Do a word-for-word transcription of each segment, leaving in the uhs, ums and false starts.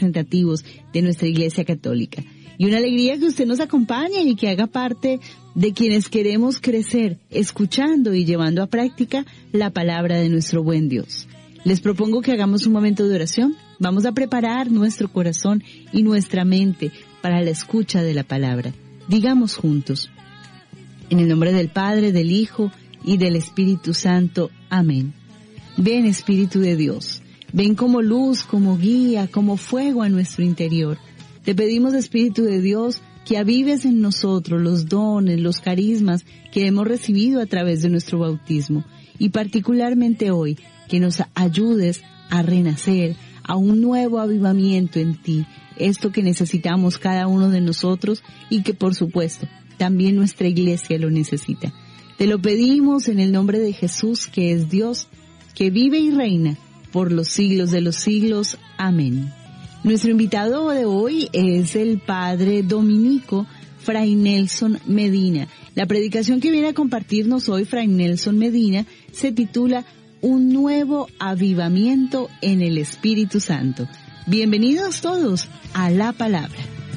representativos de nuestra Iglesia Católica. Y una alegría que usted nos acompañe y que haga parte de quienes queremos crecer, escuchando y llevando a práctica la palabra de nuestro buen Dios. Les propongo que hagamos un momento de oración. Vamos a preparar nuestro corazón y nuestra mente para la escucha de la palabra. Digamos juntos: en el nombre del Padre, del Hijo y del Espíritu Santo. Amén. Ven, Espíritu de Dios. Ven como luz, como guía, como fuego a nuestro interior. Te pedimos, Espíritu de Dios, que avives en nosotros los dones, los carismas que hemos recibido a través de nuestro bautismo. Y particularmente hoy, que nos ayudes a renacer, a un nuevo avivamiento en ti. Esto que necesitamos cada uno de nosotros y que, por supuesto, también nuestra iglesia lo necesita. Te lo pedimos en el nombre de Jesús, que es Dios, que vive y reina por los siglos de los siglos. Amén. Nuestro invitado de hoy es el padre dominico Fray Nelson Medina. La predicación que viene a compartirnos hoy Fray Nelson Medina se titula Un nuevo avivamiento en el Espíritu Santo. Bienvenidos todos a la palabra.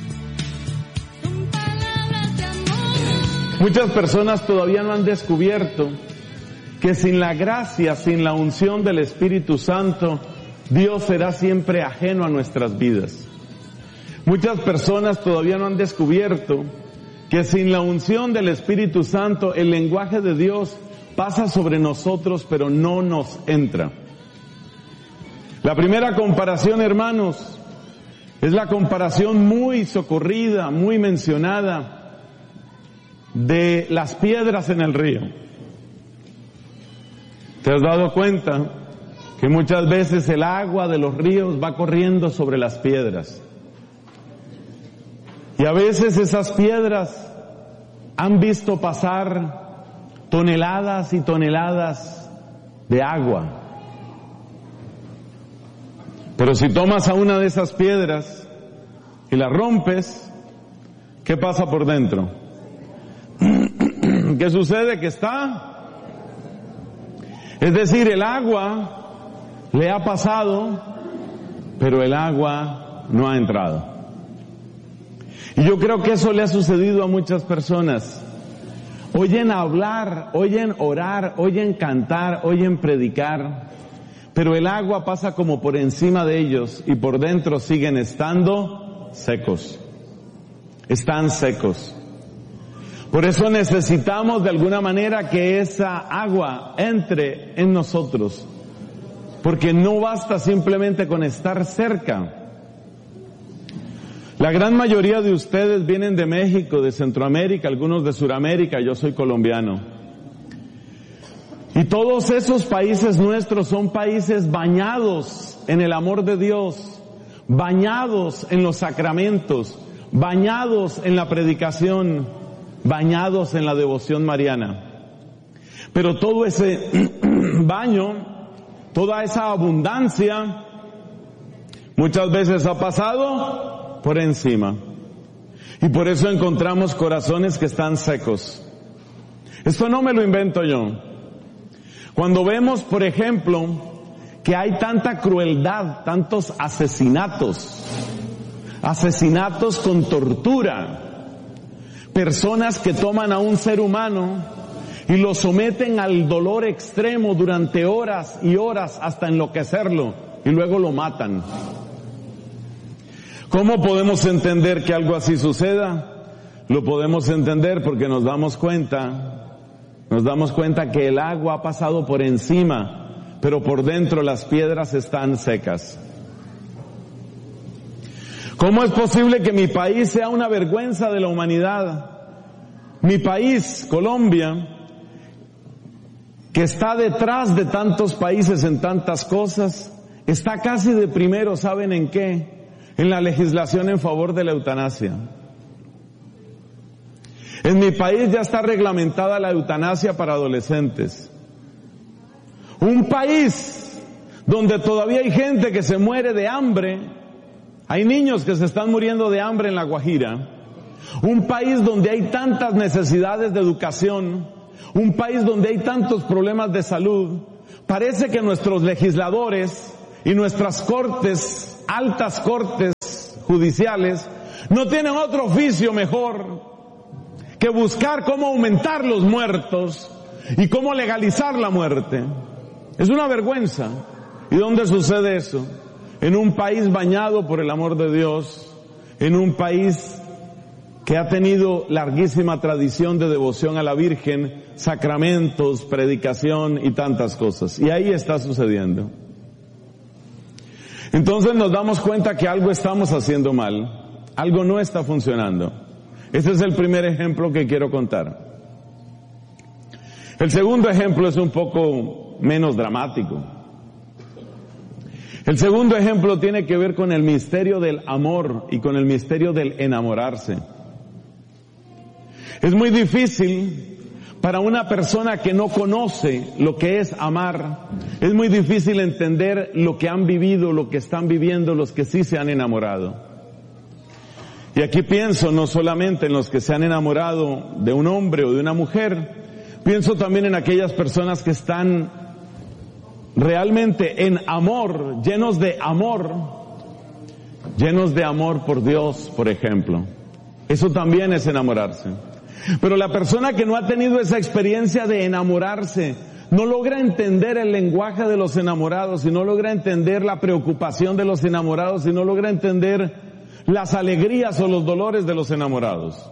Muchas personas todavía no han descubierto que sin la gracia, sin la unción del Espíritu Santo, Dios será siempre ajeno a nuestras vidas. Muchas personas todavía no han descubierto que sin la unción del Espíritu Santo, el lenguaje de Dios pasa sobre nosotros, pero no nos entra. La primera comparación, hermanos, es la comparación muy socorrida, muy mencionada de las piedras en el río. ¿Te has dado cuenta que muchas veces el agua de los ríos va corriendo sobre las piedras? Y a veces esas piedras han visto pasar toneladas y toneladas de agua. Pero si tomas a una de esas piedras y la rompes, ¿qué pasa por dentro? ¿Qué sucede? Que está... Es decir, el agua le ha pasado, pero el agua no ha entrado. Y yo creo que eso le ha sucedido a muchas personas. Oyen hablar, oyen orar, oyen cantar, oyen predicar, pero el agua pasa como por encima de ellos y por dentro siguen estando secos. Están secos. Por eso necesitamos de alguna manera que esa agua entre en nosotros, porque no basta simplemente con estar cerca. La gran mayoría de ustedes vienen de México, de Centroamérica, algunos de Sudamérica, yo soy colombiano. Y todos esos países nuestros son países bañados en el amor de Dios, bañados en los sacramentos, bañados en la predicación, bañados en la devoción mariana. Pero todo ese baño, toda esa abundancia, muchas veces ha pasado por encima. Y por eso encontramos corazones que están secos. Esto no me lo invento yo. Cuando vemos, por ejemplo, que hay tanta crueldad, tantos asesinatos, asesinatos con tortura, personas que toman a un ser humano y lo someten al dolor extremo durante horas y horas hasta enloquecerlo y luego lo matan. ¿Cómo podemos entender que algo así suceda? Lo podemos entender porque nos damos cuenta, nos damos cuenta que el agua ha pasado por encima, pero por dentro las piedras están secas. ¿Cómo es posible que mi país sea una vergüenza de la humanidad? Mi país, Colombia, que está detrás de tantos países en tantas cosas, está casi de primero, ¿saben en qué? En la legislación en favor de la eutanasia. En mi país ya está reglamentada la eutanasia para adolescentes. Un país donde todavía hay gente que se muere de hambre. Hay niños que se están muriendo de hambre en La Guajira. Un país donde hay tantas necesidades de educación. Un país donde hay tantos problemas de salud. Parece que nuestros legisladores y nuestras cortes, altas cortes, judiciales, no tienen otro oficio mejor que buscar cómo aumentar los muertos y cómo legalizar la muerte. Es una vergüenza. ¿Y dónde sucede eso? En un país bañado por el amor de Dios, en un país que ha tenido larguísima tradición de devoción a la Virgen, sacramentos, predicación y tantas cosas. Y ahí está sucediendo. Entonces nos damos cuenta que algo estamos haciendo mal, algo no está funcionando. Ese es el primer ejemplo que quiero contar. El segundo ejemplo es un poco menos dramático. El segundo ejemplo tiene que ver con el misterio del amor y con el misterio del enamorarse. Es muy difícil para una persona que no conoce lo que es amar, es muy difícil entender lo que han vivido, lo que están viviendo los que sí se han enamorado. Y aquí pienso no solamente en los que se han enamorado de un hombre o de una mujer, pienso también en aquellas personas que están realmente en amor, llenos de amor, llenos de amor por Dios, por ejemplo. Eso también es enamorarse. Pero la persona que no ha tenido esa experiencia de enamorarse, no logra entender el lenguaje de los enamorados, y no logra entender la preocupación de los enamorados, y no logra entender las alegrías o los dolores de los enamorados.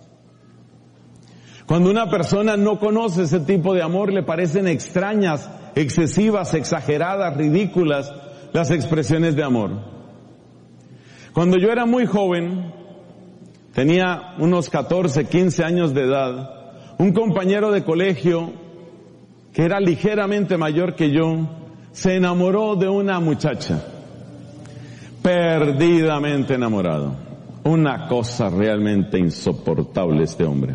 Cuando una persona no conoce ese tipo de amor, le parecen extrañas, excesivas, exageradas, ridículas las expresiones de amor. Cuando yo era muy joven, tenía unos catorce, quince años de edad, un compañero de colegio que era ligeramente mayor que yo, se enamoró de una muchacha, perdidamente enamorado. Una cosa realmente insoportable este hombre.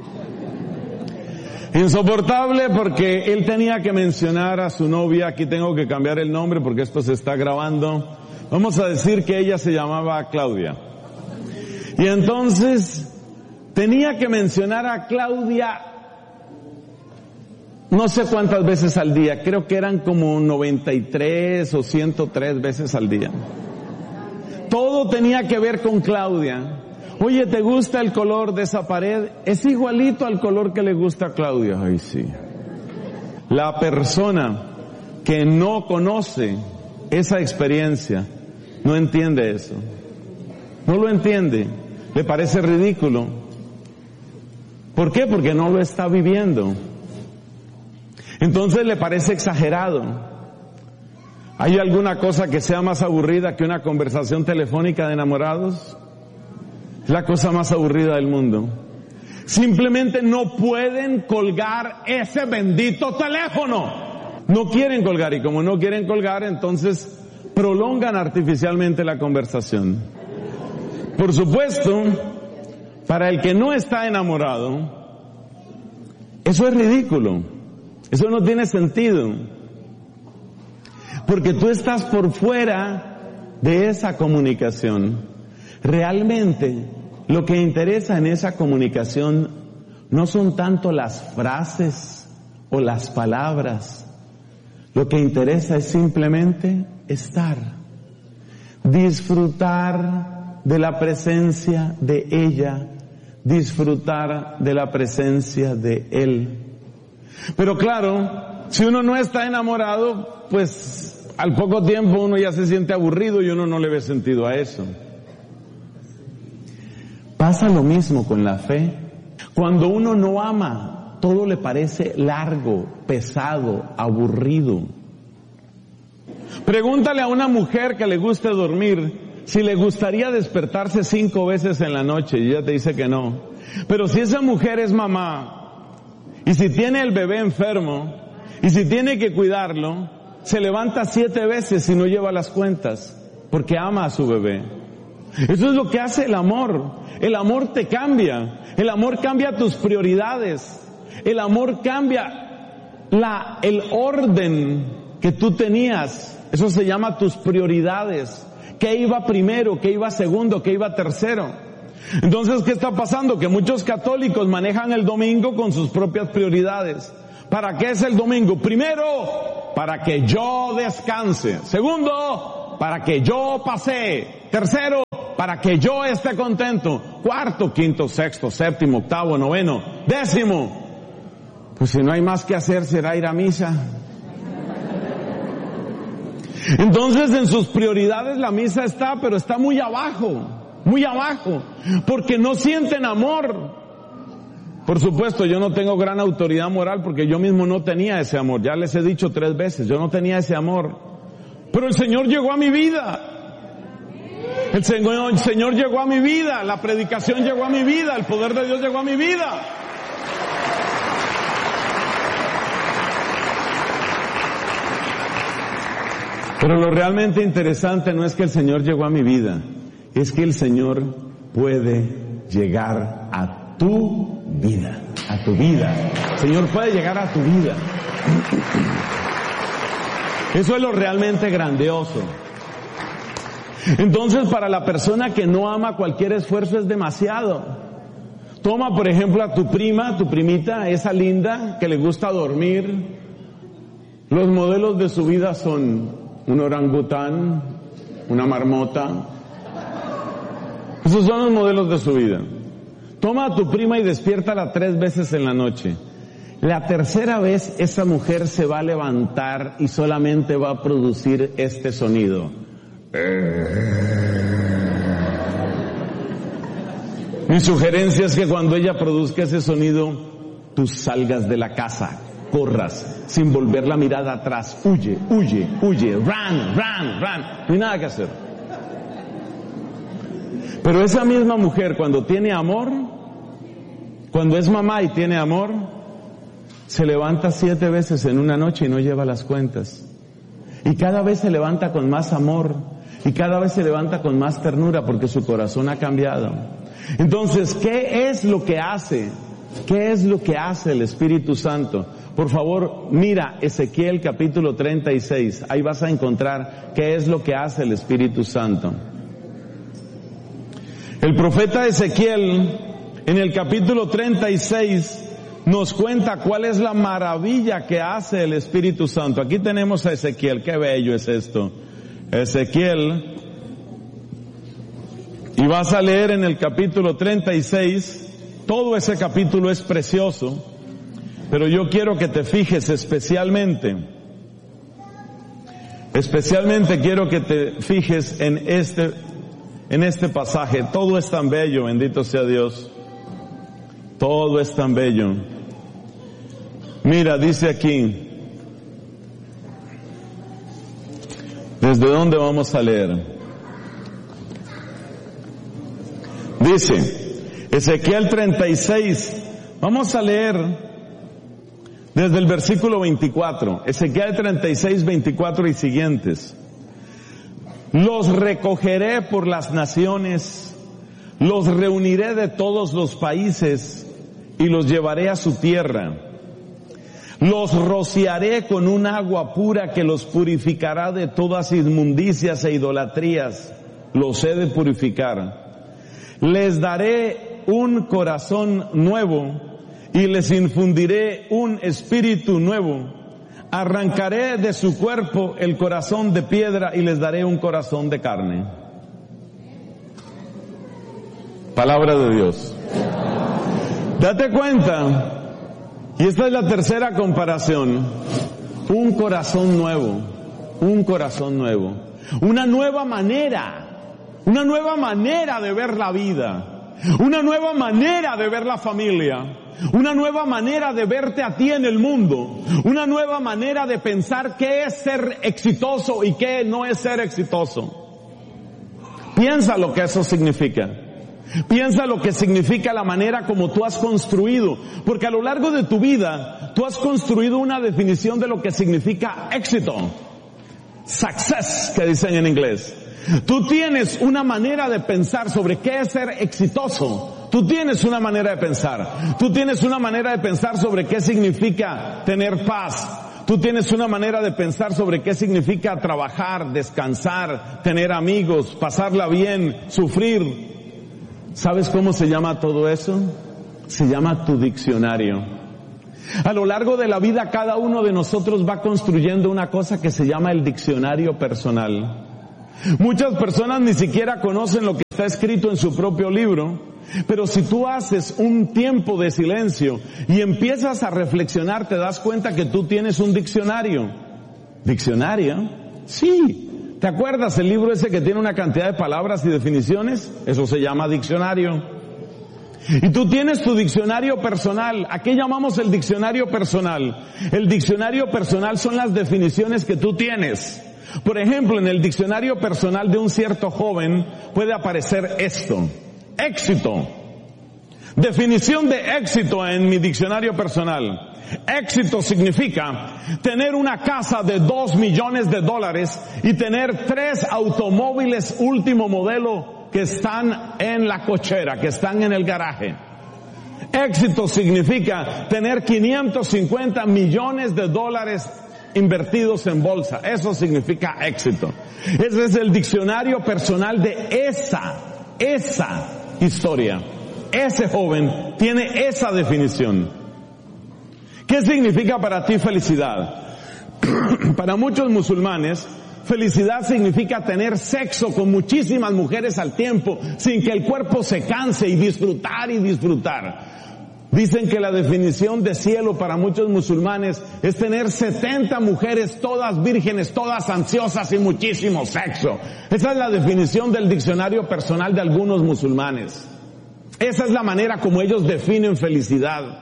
Insoportable porque él tenía que mencionar a su novia, aquí tengo que cambiar el nombre porque esto se está grabando, vamos a decir que ella se llamaba Claudia. Y entonces tenía que mencionar a Claudia no sé cuántas veces al día, creo que eran como noventa y tres o ciento tres veces al día. Todo tenía que ver con Claudia. Oye, ¿te gusta el color de esa pared? Es igualito al color que le gusta a Claudia. Ay, sí. La persona que no conoce esa experiencia no entiende eso. No lo entiende. Le parece ridículo. ¿Por qué? Porque no lo está viviendo. Entonces le parece exagerado. ¿Hay alguna cosa que sea más aburrida que una conversación telefónica de enamorados? Es la cosa más aburrida del mundo. Simplemente no pueden colgar ese bendito teléfono. No quieren colgar, y como no quieren colgar, entonces prolongan artificialmente la conversación. Por supuesto, para el que no está enamorado, eso es ridículo. Eso no tiene sentido. Porque tú estás por fuera de esa comunicación. Realmente, lo que interesa en esa comunicación no son tanto las frases o las palabras. Lo que interesa es simplemente estar, disfrutar de la presencia de ella, disfrutar de la presencia de él. Pero claro, si uno no está enamorado, pues al poco tiempo uno ya se siente aburrido y uno no le ve sentido a eso. Pasa lo mismo con la fe. Cuando uno no ama, todo le parece largo, pesado, aburrido. Pregúntale a una mujer que le guste dormir si le gustaría despertarse cinco veces en la noche y ella te dice que no. Pero si esa mujer es mamá y si tiene el bebé enfermo y si tiene que cuidarlo, se levanta siete veces y no lleva las cuentas porque ama a su bebé. Eso es lo que hace el amor. El amor te cambia. El amor cambia tus prioridades. El amor cambia la, el orden que tú tenías. Eso se llama tus prioridades. ¿Qué iba primero? ¿Qué iba segundo? ¿Qué iba tercero? Entonces, ¿qué está pasando? Que muchos católicos manejan el domingo con sus propias prioridades. ¿Para qué es el domingo? Primero, para que yo descanse. Segundo, para que yo pasee. Tercero, para que yo esté contento. Cuarto, quinto, sexto, séptimo, octavo, noveno, décimo. Pues si no hay más que hacer, será ir a misa. Entonces en sus prioridades la misa está, pero está muy abajo, muy abajo, porque no sienten amor. Por supuesto, yo no tengo gran autoridad moral porque yo mismo no tenía ese amor. Ya les he dicho tres veces, yo no tenía ese amor. Pero el Señor llegó a mi vida. El Señor, el Señor llegó a mi vida, la predicación llegó a mi vida, el poder de Dios llegó a mi vida. Pero lo realmente interesante no es que el Señor llegó a mi vida, es que el Señor puede llegar a tu vida, a tu vida. El Señor puede llegar a tu vida. Eso es lo realmente grandioso. Entonces, para la persona que no ama, cualquier esfuerzo es demasiado. Toma, por ejemplo, a tu prima, tu primita, esa linda, que le gusta dormir. Los modelos de su vida son un orangután, una marmota. Esos son los modelos de su vida. Toma a tu prima y despiértala tres veces en la noche. La tercera vez esa mujer se va a levantar y solamente va a producir este sonido. Mi sugerencia es que cuando ella produzca ese sonido, tú salgas de la casa, corras, sin volver la mirada atrás. Huye, huye, huye, run, run, run. No hay nada que hacer. Pero esa misma mujer, cuando tiene amor, cuando es mamá y tiene amor, se levanta siete veces en una noche y no lleva las cuentas. Y cada vez se levanta con más amor, y cada vez se levanta con más ternura porque su corazón ha cambiado. Entonces, ¿qué es lo que hace? ¿Qué es lo que hace el Espíritu Santo? Por favor, mira Ezequiel capítulo treinta y seis. Ahí vas a encontrar qué es lo que hace el Espíritu Santo. El profeta Ezequiel, en el capítulo treinta y seis, nos cuenta cuál es la maravilla que hace el Espíritu Santo. Aquí tenemos a Ezequiel. Qué bello es esto. Ezequiel. Y vas a leer en el capítulo treinta y seis, todo ese capítulo es precioso, pero yo quiero que te fijes especialmente, especialmente quiero que te fijes en este, en este pasaje. Todo es tan bello, bendito sea Dios. Todo es tan bello. Mira, dice aquí, ¿desde dónde vamos a leer? Dice, Ezequiel treinta y seis, vamos a leer desde el versículo veinticuatro, Ezequiel treinta y seis, veinticuatro y siguientes. Los recogeré por las naciones, los reuniré de todos los países y los llevaré a su tierra. Los rociaré con un agua pura que los purificará de todas inmundicias e idolatrías. Los he de purificar. Les daré un corazón nuevo y les infundiré un espíritu nuevo. Arrancaré de su cuerpo el corazón de piedra y les daré un corazón de carne. Palabra de Dios. Date cuenta, y esta es la tercera comparación, un corazón nuevo, un corazón nuevo, una nueva manera. Una nueva manera de ver la vida, una nueva manera de ver la familia, una nueva manera de verte a ti en el mundo, una nueva manera de pensar qué es ser exitoso y qué no es ser exitoso. Piensa lo que eso significa. Piensa lo que significa la manera como tú has construido, porque a lo largo de tu vida tú has construido una definición de lo que significa éxito, success, que dicen en inglés. Tú tienes una manera de pensar sobre qué es ser exitoso. Tú tienes una manera de pensar. Tú tienes una manera de pensar sobre qué significa tener paz. Tú tienes una manera de pensar sobre qué significa trabajar, descansar, tener amigos, pasarla bien, sufrir. ¿Sabes cómo se llama todo eso? Se llama tu diccionario. A lo largo de la vida cada uno de nosotros va construyendo una cosa que se llama el diccionario personal. Muchas personas ni siquiera conocen lo que está escrito en su propio libro, pero si tú haces un tiempo de silencio y empiezas a reflexionar, te das cuenta que tú tienes un diccionario. ¿Diccionario? Sí. ¿Te acuerdas el libro ese que tiene una cantidad de palabras y definiciones? Eso se llama diccionario. Y tú tienes tu diccionario personal. ¿A qué llamamos el diccionario personal? El diccionario personal son las definiciones que tú tienes. Por ejemplo, en el diccionario personal de un cierto joven puede aparecer esto: éxito. Definición de éxito en mi diccionario personal. Éxito significa tener una casa de dos millones de dólares y tener tres automóviles último modelo que están en la cochera, que están en el garaje. Éxito significa tener quinientos cincuenta millones de dólares invertidos en bolsa. Eso significa éxito. Ese es el diccionario personal de esa, esa historia. Ese joven tiene esa definición. ¿Qué significa para ti felicidad? Para muchos musulmanes, felicidad significa tener sexo con muchísimas mujeres al tiempo, sin que el cuerpo se canse, y disfrutar y disfrutar. Dicen que la definición de cielo para muchos musulmanes es tener setenta mujeres, todas vírgenes, todas ansiosas y muchísimo sexo. Esa es la definición del diccionario personal de algunos musulmanes. Esa es la manera como ellos definen felicidad.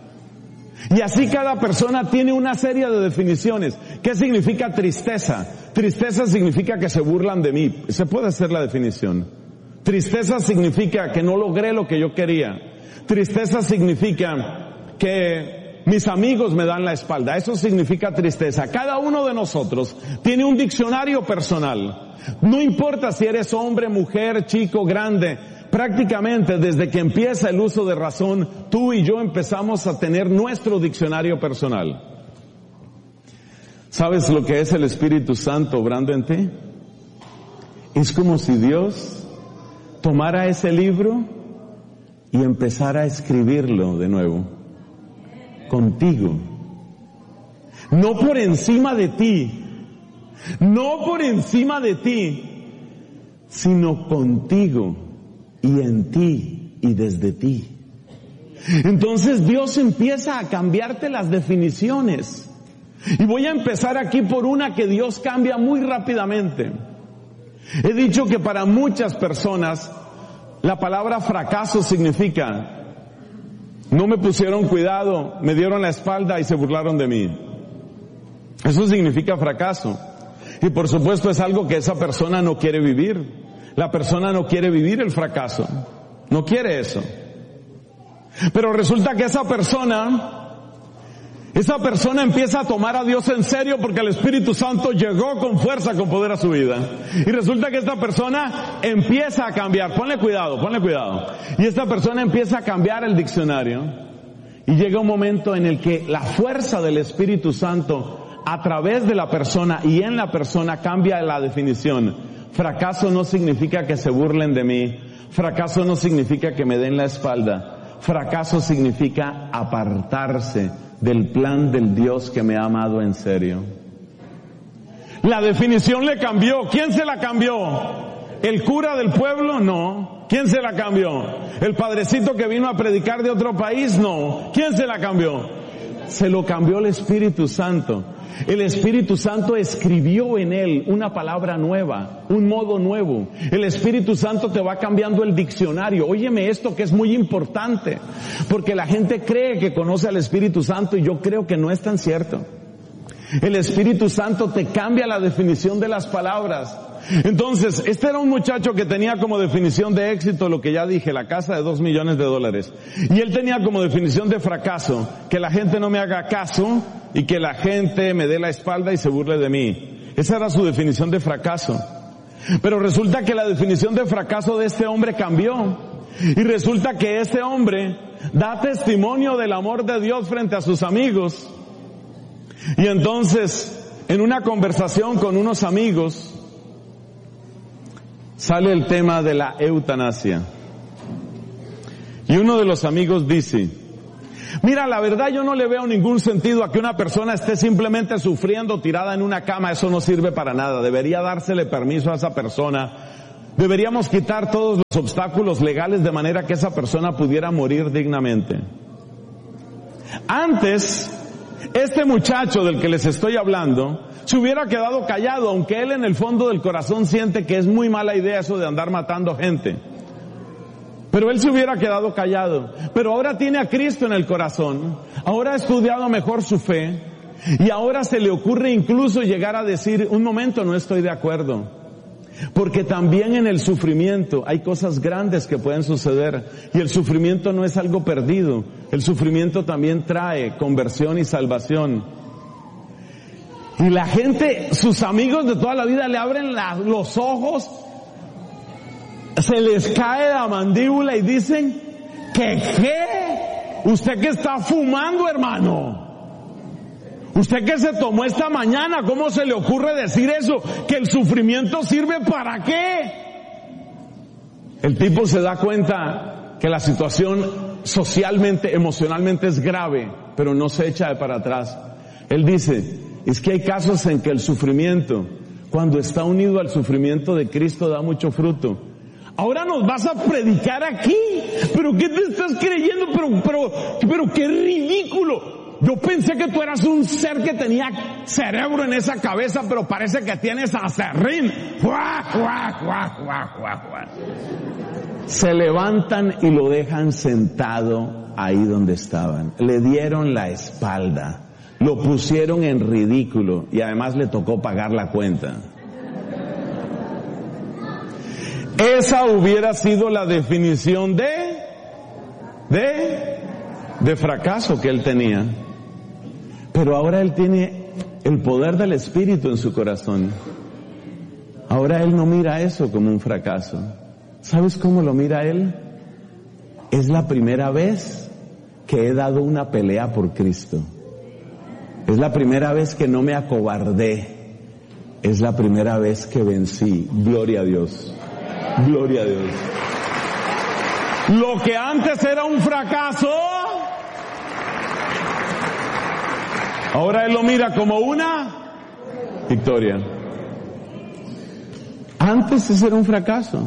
Y así cada persona tiene una serie de definiciones. ¿Qué significa tristeza? Tristeza significa que se burlan de mí. Esa puede ser la definición. Tristeza significa que no logré lo que yo quería. Tristeza significa que mis amigos me dan la espalda. Eso significa tristeza. Cada uno de nosotros tiene un diccionario personal. No importa si eres hombre, mujer, chico, grande. Prácticamente desde que empieza el uso de razón, tú y yo empezamos a tener nuestro diccionario personal. ¿Sabes lo que es el Espíritu Santo obrando en ti? Es como si Dios tomara ese libro y empezara a escribirlo de nuevo, contigo. No por encima de ti, no por encima de ti, sino contigo. Y en ti y desde ti. Entonces Dios empieza a cambiarte las definiciones. Y voy a empezar aquí por una que Dios cambia muy rápidamente. He dicho que para muchas personas la palabra fracaso significa: no me pusieron cuidado, me dieron la espalda y se burlaron de mí. Eso significa fracaso. Y por supuesto es algo que esa persona no quiere vivir. La persona no quiere vivir el fracaso, no quiere eso. Pero resulta que esa persona, esa persona empieza a tomar a Dios en serio porque el Espíritu Santo llegó con fuerza, con poder a su vida. Y resulta que esta persona empieza a cambiar, ponle cuidado, ponle cuidado. Y esta persona empieza a cambiar el diccionario. Y llega un momento en el que la fuerza del Espíritu Santo a través de la persona y en la persona cambia la definición. Fracaso no significa que se burlen de mí. Fracaso no significa que me den la espalda. Fracaso significa apartarse del plan del Dios que me ha amado en serio. La definición le cambió. ¿Quién se la cambió? ¿El cura del pueblo? No. ¿Quién se la cambió? ¿El padrecito que vino a predicar de otro país? No. ¿Quién se la cambió? Se lo cambió el Espíritu Santo. El Espíritu Santo escribió en él una palabra nueva, un modo nuevo. El Espíritu Santo te va cambiando el diccionario. Óyeme esto que es muy importante, porque la gente cree que conoce al Espíritu Santo y yo creo que no es tan cierto. El Espíritu Santo te cambia la definición de las palabras. Entonces, este era un muchacho que tenía como definición de éxito lo que ya dije, la casa de dos millones de dólares. Y él tenía como definición de fracaso, que la gente no me haga caso y que la gente me dé la espalda y se burle de mí. Esa era su definición de fracaso. Pero resulta que la definición de fracaso de este hombre cambió. Y resulta que este hombre da testimonio del amor de Dios frente a sus amigos. Y entonces, en una conversación con unos amigos, sale el tema de la eutanasia. Y uno de los amigos dice: mira, la verdad yo no le veo ningún sentido a que una persona esté simplemente sufriendo tirada en una cama. Eso no sirve para nada. Debería dársele permiso a esa persona Deberíamos quitar todos los obstáculos legales de manera que esa persona pudiera morir dignamente. Antes, este muchacho del que les estoy hablando se hubiera quedado callado, aunque él en el fondo del corazón siente que es muy mala idea eso de andar matando gente. Pero él se hubiera quedado callado. Pero ahora tiene a Cristo en el corazón, ahora ha estudiado mejor su fe, y ahora se le ocurre incluso llegar a decir, un momento, no estoy de acuerdo. Porque también en el sufrimiento hay cosas grandes que pueden suceder, y el sufrimiento no es algo perdido, el sufrimiento también trae conversión y salvación. Y la gente, sus amigos de toda la vida le abren la, los ojos, se les cae la mandíbula y dicen, ¿qué qué? ¿Usted qué está fumando, hermano? ¿Usted qué se tomó esta mañana? ¿Cómo se le ocurre decir eso? ¿Que el sufrimiento sirve para qué? El tipo se da cuenta que la situación socialmente, emocionalmente es grave, pero no se echa de para atrás. Él dice, es que hay casos en que el sufrimiento, cuando está unido al sufrimiento de Cristo, da mucho fruto. Ahora nos vas a predicar aquí, pero ¿qué te estás creyendo? Pero, pero, pero qué ridículo. Yo pensé que tú eras un ser que tenía cerebro en esa cabeza, pero parece que tienes acerrín. ¡Juá, juá, juá, juá, juá, juá! Se levantan y lo dejan sentado ahí donde estaban. Le dieron la espalda, lo pusieron en ridículo y además le tocó pagar la cuenta. Esa hubiera sido la definición de, de, de fracaso que él tenía. Pero ahora él tiene el poder del Espíritu en su corazón. Ahora él no mira eso como un fracaso. ¿Sabes cómo lo mira él? Es la primera vez que he dado una pelea por Cristo. Es la primera vez que no me acobardé. Es la primera vez que vencí. Gloria a Dios. Gloria a Dios. Lo que antes era un fracaso, ahora él lo mira como una victoria. Antes ese era un fracaso,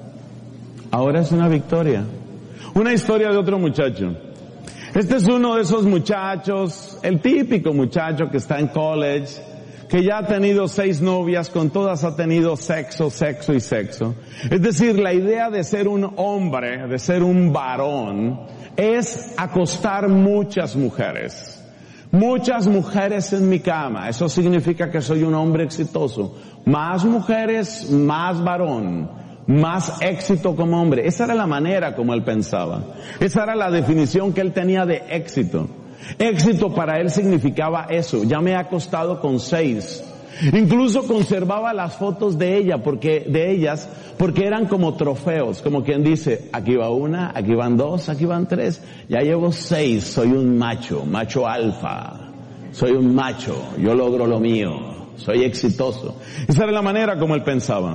ahora es una victoria. Una historia de otro muchacho. Este es uno de esos muchachos, el típico muchacho que está en college, que ya ha tenido seis novias, con todas ha tenido sexo, sexo y sexo. Es decir, la idea de ser un hombre, de ser un varón, es acostar muchas mujeres. Muchas mujeres en mi cama. Eso significa que soy un hombre exitoso. Más mujeres, más varón. Más éxito como hombre. Esa era la manera como él pensaba. Esa era la definición que él tenía de éxito. Éxito para él significaba eso. Ya me he acostado con seis. Incluso conservaba las fotos de ella, porque, de ellas, porque eran como trofeos, como quien dice, aquí va una, aquí van dos, aquí van tres, ya llevo seis, soy un macho, macho alfa, soy un macho, yo logro lo mío, soy exitoso. Esa era la manera como él pensaba.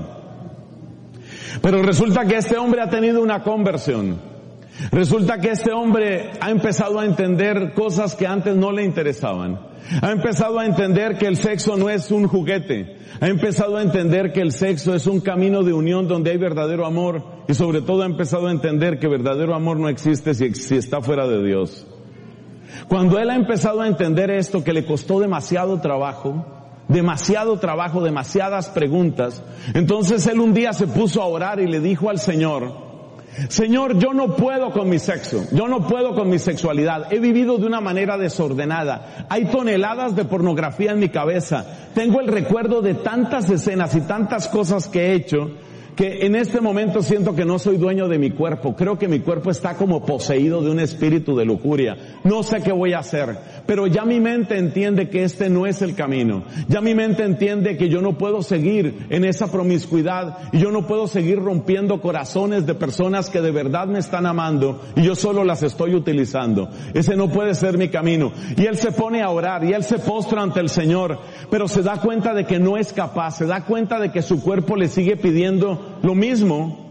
Pero resulta que este hombre ha tenido una conversión. Resulta que este hombre ha empezado a entender cosas que antes no le interesaban. Ha empezado a entender que el sexo no es un juguete. Ha empezado a entender que el sexo es un camino de unión donde hay verdadero amor. Y sobre todo ha empezado a entender que verdadero amor no existe si, si está fuera de Dios. Cuando él ha empezado a entender esto, que le costó demasiado trabajo, demasiado trabajo, demasiadas preguntas, entonces él un día se puso a orar y le dijo al Señor, Señor, yo no puedo con mi sexo, yo no puedo con mi sexualidad, he vivido de una manera desordenada, hay toneladas de pornografía en mi cabeza, tengo el recuerdo de tantas escenas y tantas cosas que he hecho, que en este momento siento que no soy dueño de mi cuerpo, creo que mi cuerpo está como poseído de un espíritu de lujuria, no sé qué voy a hacer, pero ya mi mente entiende que este no es el camino, ya mi mente entiende que yo no puedo seguir en esa promiscuidad y yo no puedo seguir rompiendo corazones de personas que de verdad me están amando y yo solo las estoy utilizando, ese no puede ser mi camino. Y él se pone a orar y él se postra ante el Señor, pero se da cuenta de que no es capaz, se da cuenta de que su cuerpo le sigue pidiendo lo mismo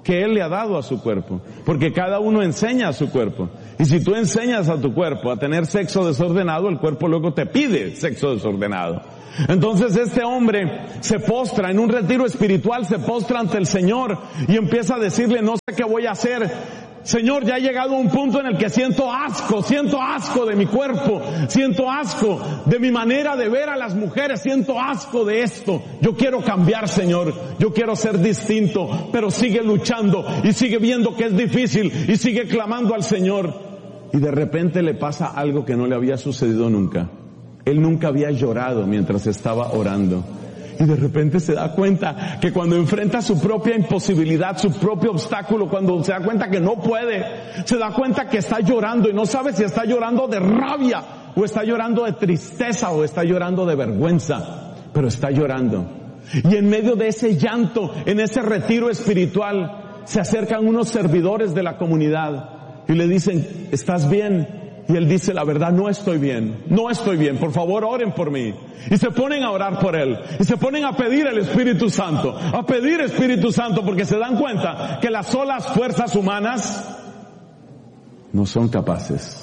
que Él le ha dado a su cuerpo. Porque cada uno enseña a su cuerpo. Y si tú enseñas a tu cuerpo a tener sexo desordenado, el cuerpo luego te pide sexo desordenado. Entonces este hombre se postra en un retiro espiritual, se postra ante el Señor y empieza a decirle, no sé qué voy a hacer. Señor, ya he llegado a un punto en el que siento asco, siento asco de mi cuerpo, siento asco de mi manera de ver a las mujeres, siento asco de esto. Yo quiero cambiar, Señor, yo quiero ser distinto, pero sigue luchando y sigue viendo que es difícil y sigue clamando al Señor. Y de repente le pasa algo que no le había sucedido nunca. Él nunca había llorado mientras estaba orando. Y de repente se da cuenta que cuando enfrenta su propia imposibilidad, su propio obstáculo, cuando se da cuenta que no puede, se da cuenta que está llorando y no sabe si está llorando de rabia o está llorando de tristeza o está llorando de vergüenza, pero está llorando. Y en medio de ese llanto, en ese retiro espiritual, se acercan unos servidores de la comunidad y le dicen, ¿estás bien? Y él dice, la verdad, no estoy bien, no estoy bien, por favor oren por mí. Y se ponen a orar por él, y se ponen a pedir el Espíritu Santo, a pedir Espíritu Santo, porque se dan cuenta que las solas fuerzas humanas no son capaces.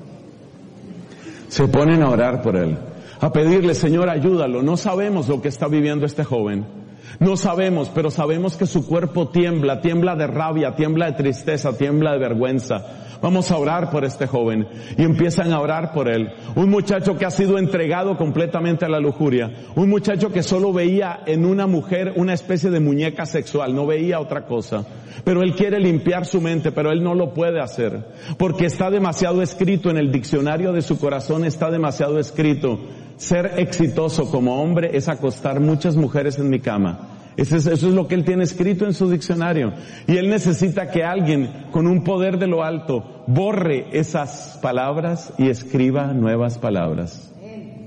Se ponen a orar por él, a pedirle, Señor, ayúdalo. No sabemos lo que está viviendo este joven, no sabemos, pero sabemos que su cuerpo tiembla, tiembla de rabia, tiembla de tristeza, tiembla de vergüenza. Vamos a orar por este joven. Y empiezan a orar por él. Un muchacho que ha sido entregado completamente a la lujuria. Un muchacho que solo veía en una mujer una especie de muñeca sexual, no veía otra cosa. Pero él quiere limpiar su mente, pero él no lo puede hacer. Porque está demasiado escrito en el diccionario de su corazón, está demasiado escrito. Ser exitoso como hombre es acostar muchas mujeres en mi cama. Eso es, eso es lo que él tiene escrito en su diccionario. Y él necesita que alguien con un poder de lo alto borre esas palabras y escriba nuevas palabras.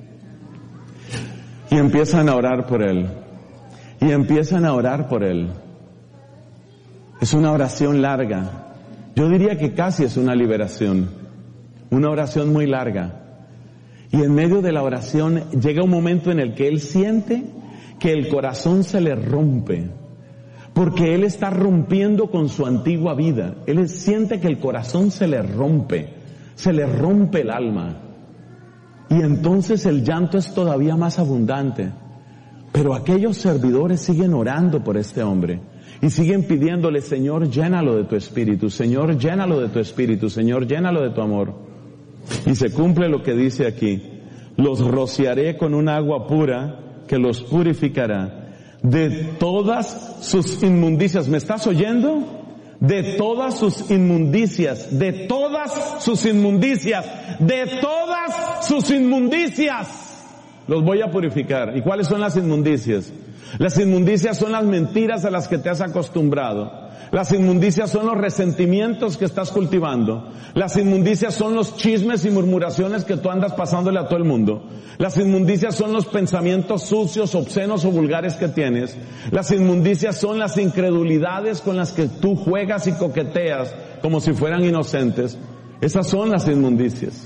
Y empiezan a orar por él. Y empiezan a orar por él. Es una oración larga. Yo diría que casi es una liberación. Una oración muy larga. Y en medio de la oración llega un momento en el que él siente que el corazón se le rompe, porque él está rompiendo con su antigua vida. Él siente que el corazón se le rompe, se le rompe el alma. Y entonces el llanto es todavía más abundante. Pero aquellos servidores siguen orando por este hombre y siguen pidiéndole, Señor, llénalo de tu espíritu, Señor, llénalo de tu espíritu, Señor, llénalo de tu amor. Y se cumple lo que dice aquí: los rociaré con un agua pura que los purificará de todas sus inmundicias. ¿Me estás oyendo? De todas sus inmundicias, de todas sus inmundicias, de todas sus inmundicias. Los voy a purificar. ¿Y cuáles son las inmundicias? Las inmundicias son las mentiras a las que te has acostumbrado. Las inmundicias son los resentimientos que estás cultivando. Las inmundicias son los chismes y murmuraciones que tú andas pasándole a todo el mundo. Las inmundicias son los pensamientos sucios, obscenos o vulgares que tienes. Las inmundicias son las incredulidades con las que tú juegas y coqueteas como si fueran inocentes. Esas son las inmundicias.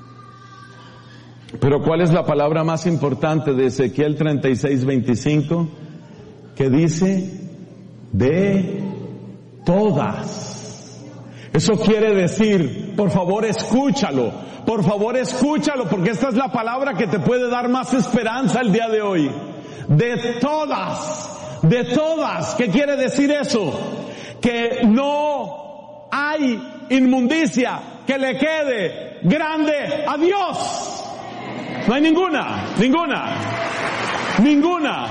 Pero ¿cuál es la palabra más importante de Ezequiel treinta y seis, veinticinco? Que dice, de todas. Eso quiere decir, por favor escúchalo, por favor escúchalo, porque esta es la palabra que te puede dar más esperanza el día de hoy. De todas, de todas. ¿Qué quiere decir eso? Que no hay inmundicia que le quede grande a Dios. No hay ninguna, ninguna, ninguna.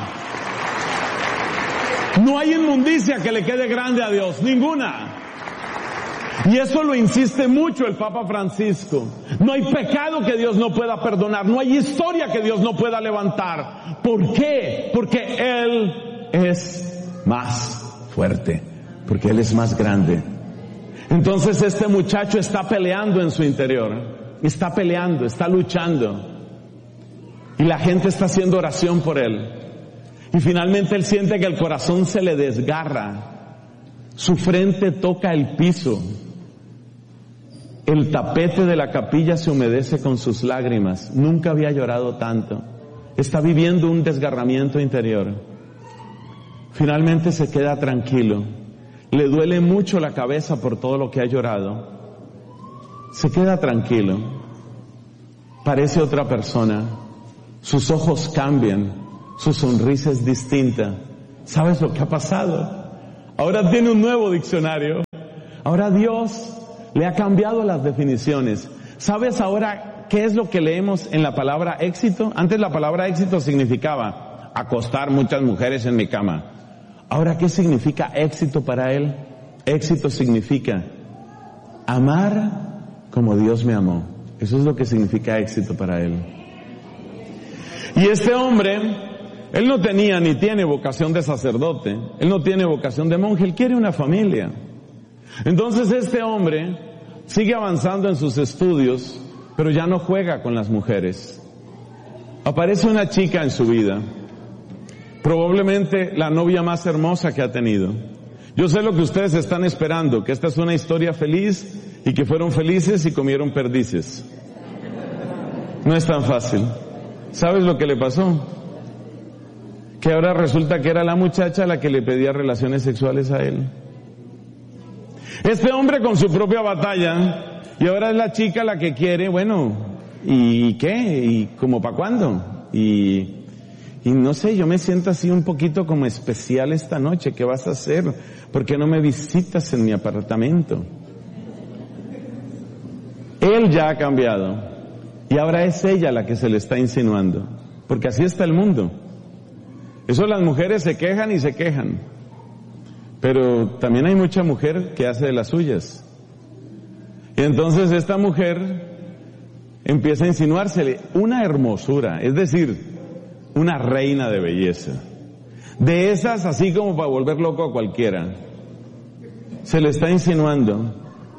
No hay inmundicia que le quede grande a Dios, ninguna. Y eso lo insiste mucho el Papa Francisco. No hay pecado que Dios no pueda perdonar, no hay historia que Dios no pueda levantar. ¿Por qué? Porque Él es más fuerte, porque Él es más grande. Entonces este muchacho está peleando en su interior, está peleando, está luchando. Y la gente está haciendo oración por él. Y finalmente él siente que el corazón se le desgarra. Su frente toca el piso. El tapete de la capilla se humedece con sus lágrimas. Nunca había llorado tanto. Está viviendo un desgarramiento interior. Finalmente se queda tranquilo. le duele mucho la cabeza por todo lo que ha llorado, se queda tranquilo, parece otra persona, sus ojos cambian, su sonrisa es distinta. ¿Sabes lo que ha pasado? Ahora tiene un nuevo diccionario. Ahora Dios le ha cambiado las definiciones. ¿Sabes ahora qué es lo que leemos en la palabra éxito? Antes la palabra éxito significaba acostar muchas mujeres en mi cama. Ahora, ¿qué significa éxito para él? Éxito significa amar como Dios me amó. Eso es lo que significa éxito para él. Y este hombre, él no tenía ni tiene vocación de sacerdote, él no tiene vocación de monje, él quiere una familia. Entonces este hombre sigue avanzando en sus estudios, pero ya no juega con las mujeres. Aparece una chica en su vida, probablemente la novia más hermosa que ha tenido. Yo sé lo que ustedes están esperando, que esta es una historia feliz y que fueron felices y comieron perdices. No es tan fácil. ¿Sabes lo que le pasó? Que ahora resulta que era la muchacha la que le pedía relaciones sexuales a él. Este hombre con su propia batalla, y ahora es la chica la que quiere, bueno, ¿y qué? ¿Y como para cuándo? Y, y no sé, yo me siento así un poquito como especial esta noche. ¿Qué vas a hacer? ¿Por qué no me visitas en mi apartamento? Él ya ha cambiado. Y ahora es ella la que se le está insinuando. Porque así está el mundo. Eso las mujeres se quejan y se quejan. Pero también hay mucha mujer que hace de las suyas. Y entonces esta mujer empieza a insinuársele una hermosura, es decir, una reina de belleza. De esas así como para volver loco a cualquiera. Se le está insinuando.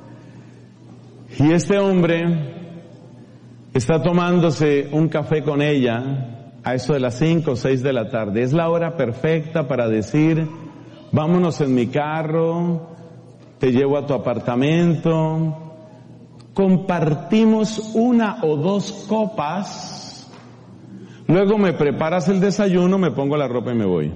Y este hombre está tomándose un café con ella a eso de las cinco o seis de la tarde. Es la hora perfecta para decir, vámonos en mi carro, te llevo a tu apartamento, compartimos una o dos copas, luego me preparas el desayuno, me pongo la ropa y me voy.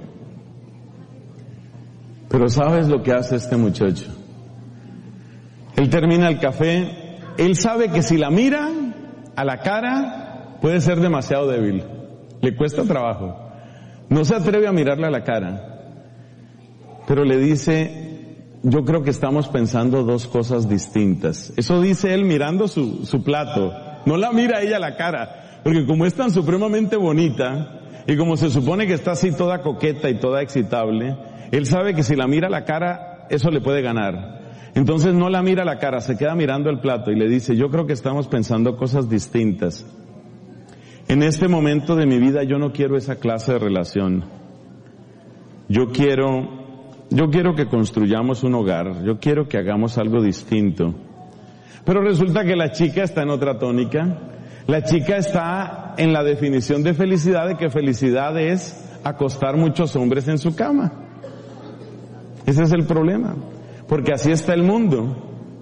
Pero ¿sabes lo que hace este muchacho? Él termina el café, él sabe que si la mira a la cara puede ser demasiado débil, le cuesta trabajo, no se atreve a mirarle a la cara, pero le dice, yo creo que estamos pensando dos cosas distintas. Eso dice él mirando su, su plato, no la mira ella a la cara, porque como es tan supremamente bonita y como se supone que está así toda coqueta y toda excitable, él sabe que si la mira a la cara eso le puede ganar. Entonces no la mira a la cara, se queda mirando el plato y le dice, yo creo que estamos pensando cosas distintas. En este momento de mi vida yo no quiero esa clase de relación. Yo quiero, yo quiero que construyamos un hogar, yo quiero que hagamos algo distinto. Pero resulta que la chica está en otra tónica. La chica está en la definición de felicidad, de que felicidad es acostar muchos hombres en su cama. Ese es el problema. Porque así está el mundo.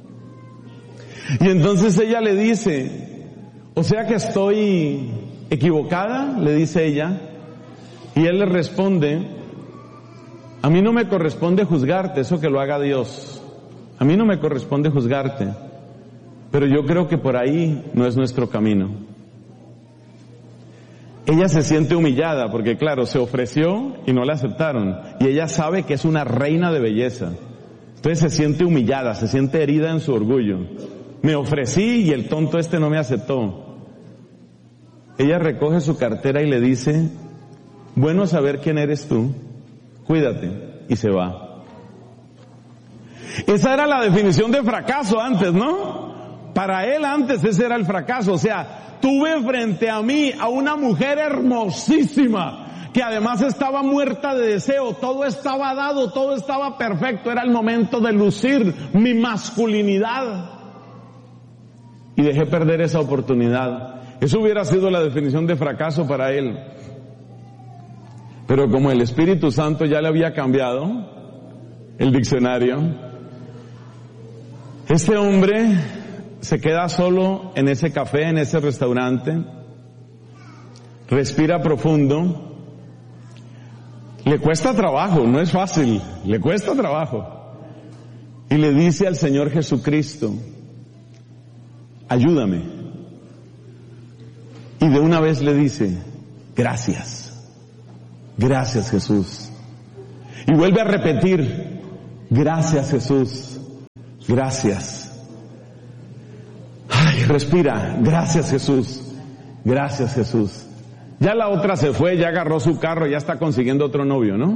Y entonces ella le dice, o sea que estoy equivocada, le dice ella, y él le responde, a mí no me corresponde juzgarte, eso que lo haga Dios. A mí no me corresponde juzgarte, pero yo creo que por ahí no es nuestro camino. Ella se siente humillada porque claro, se ofreció y no la aceptaron, y ella sabe que es una reina de belleza. Entonces se siente humillada, se siente herida en su orgullo. Me ofrecí y el tonto este no me aceptó. Ella recoge su cartera y le dice, bueno saber quién eres tú, cuídate, y se va. Esa era la definición de fracaso antes, ¿no? Para él antes ese era el fracaso, o sea, tuve frente a mí a una mujer hermosísima, que además estaba muerta de deseo, todo estaba dado, todo estaba perfecto, era el momento de lucir mi masculinidad. Y dejé perder esa oportunidad. Eso hubiera sido la definición de fracaso para él. Pero como el Espíritu Santo ya le había cambiado el diccionario, este hombre se queda solo en ese café, en ese restaurante, respira profundo. Le cuesta trabajo, no es fácil, le cuesta trabajo. y le dice al Señor Jesucristo, ayúdame. Y de una vez le dice, gracias, gracias Jesús. Y vuelve a repetir, gracias Jesús, gracias. Ay, respira, gracias Jesús, gracias Jesús. Ya la otra se fue, ya agarró su carro, ya está consiguiendo otro novio, ¿no?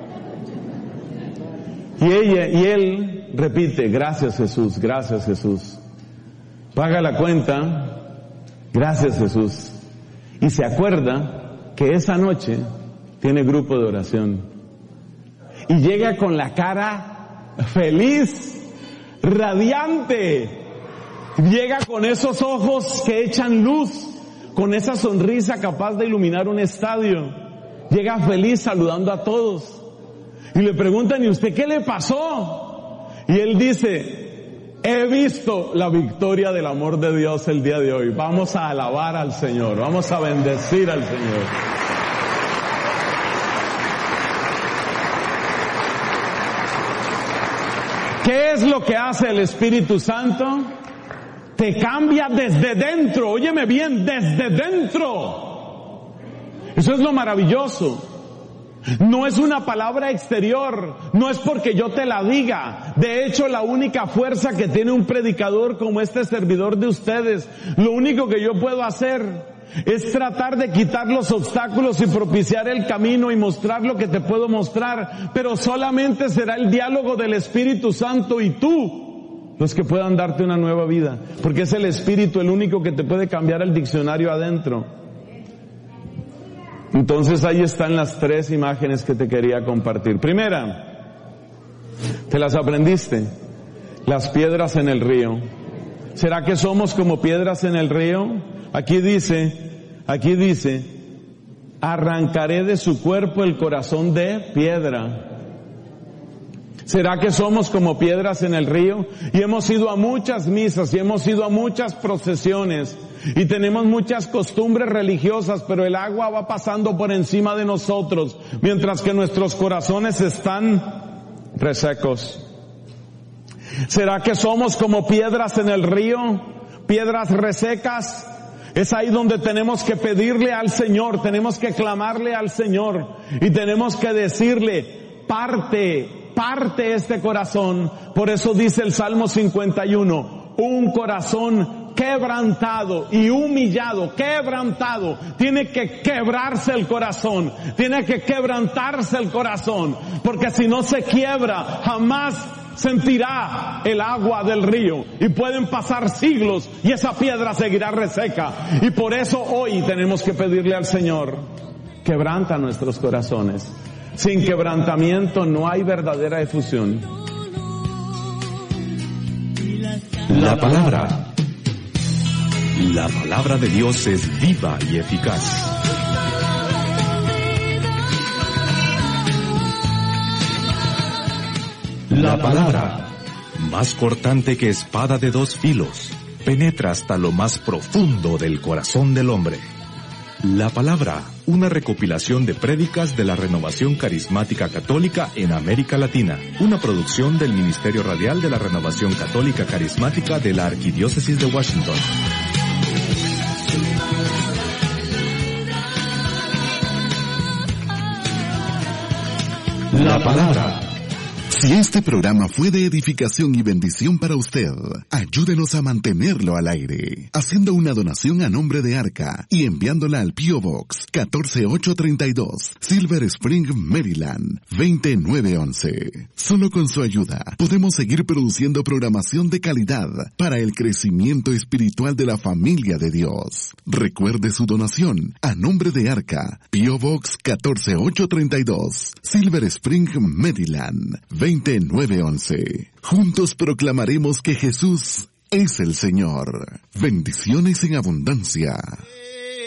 Y ella, y él repite, gracias Jesús, gracias Jesús. Paga la cuenta, gracias Jesús. Y se acuerda que esa noche tiene grupo de oración. Y llega con la cara feliz, radiante. Llega con esos ojos que echan luz, con esa sonrisa capaz de iluminar un estadio. Llega feliz saludando a todos. Y le preguntan, ¿y usted qué le pasó? Y él dice, he visto la victoria del amor de Dios el día de hoy. Vamos a alabar al Señor, vamos a bendecir al Señor. ¿Qué es lo que hace el Espíritu Santo? Te cambia desde dentro, óyeme bien, desde dentro. Eso es lo maravilloso. No es una palabra exterior, no es porque yo te la diga. De hecho, la única fuerza que tiene un predicador como este servidor de ustedes, lo único que yo puedo hacer es tratar de quitar los obstáculos y propiciar el camino y mostrar lo que te puedo mostrar, pero solamente será el diálogo del Espíritu Santo y tú los que puedan darte una nueva vida, porque es el Espíritu el único que te puede cambiar el diccionario adentro. Entonces ahí están las tres imágenes que te quería compartir. Primera, ¿te las aprendiste? Las piedras en el río. ¿Será que somos como piedras en el río? Aquí dice, aquí dice, arrancaré de su cuerpo el corazón de piedra. ¿Será que somos como piedras en el río? Y hemos ido a muchas misas y hemos ido a muchas procesiones y tenemos muchas costumbres religiosas, pero el agua va pasando por encima de nosotros, mientras que nuestros corazones están resecos. ¿Será que somos como piedras en el río? Piedras resecas. Es ahí donde tenemos que pedirle al Señor, tenemos que clamarle al Señor y tenemos que decirle, parte, parte este corazón. Por eso dice el Salmo cincuenta y uno, un corazón quebrantado y humillado, quebrantado. Tiene que quebrarse el corazón, tiene que quebrantarse el corazón, porque si no se quiebra, jamás sentirá el agua del río y pueden pasar siglos y esa piedra seguirá reseca. Y por eso hoy tenemos que pedirle al Señor, quebranta nuestros corazones. Sin quebrantamiento no hay verdadera efusión. La palabra, la palabra de Dios es viva y eficaz. La palabra, más cortante que espada de dos filos, penetra hasta lo más profundo del corazón del hombre. La palabra, una recopilación de prédicas de la Renovación Carismática Católica en América Latina, una producción del Ministerio Radial de la Renovación Católica Carismática de la Arquidiócesis de Washington. La palabra. Si este programa fue de edificación y bendición para usted, ayúdenos a mantenerlo al aire, haciendo una donación a nombre de Arca y enviándola al P O Box catorce mil ochocientos treinta y dos, Silver Spring, Maryland, veinte mil novecientos once. Solo con su ayuda podemos seguir produciendo programación de calidad para el crecimiento espiritual de la familia de Dios. Recuerde su donación a nombre de Arca, P O Box catorce mil ochocientos treinta y dos, Silver Spring, Maryland, veinte mil novecientos once. Juntos proclamaremos que Jesús es el Señor. Bendiciones en abundancia.